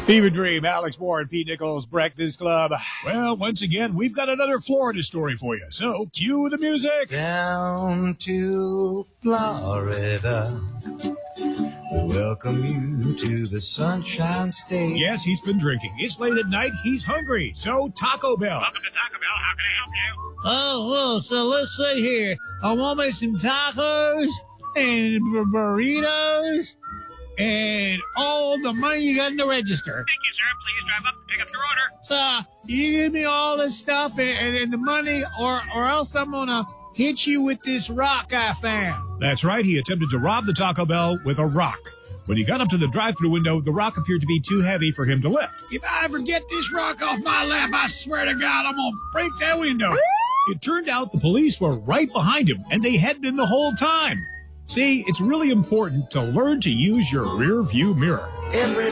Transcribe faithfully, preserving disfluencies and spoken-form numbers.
Fever Dream, Alex Moore, and Pete Nichols, Breakfast Club. Well, once again, we've got another Florida story for you. So, cue the music. Down to Florida, we welcome you to the Sunshine State. Yes, he's been drinking. It's late at night. He's hungry. So, Taco Bell. Welcome to Taco Bell. How can I help you? Oh, well, so let's see here. I want me some tacos and bur- burritos and all the money you got in the register. Thank you, sir. Please drive up and pick up your order. So, you give me all this stuff and, and, and the money, or, or else I'm going to hit you with this rock I found. That's right. He attempted to rob the Taco Bell with a rock. When he got up to the drive-thru window, the rock appeared to be too heavy for him to lift. If I ever get this rock off my lap, I swear to God, I'm going to break that window. It turned out the police were right behind him, and they had been the whole time. See, it's really important to learn to use your rear view mirror. Every